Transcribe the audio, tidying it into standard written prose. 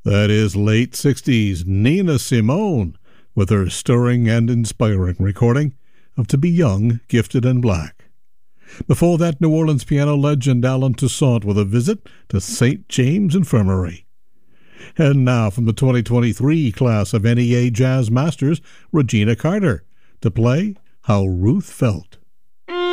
That is late 60s Nina Simone with her stirring and inspiring recording of To Be Young, Gifted and Black. Before that, New Orleans piano legend Alan Toussaint with a visit to St. James Infirmary. And now from the 2023 class of NEA Jazz Masters, Regina Carter, to play How Ruth Felt.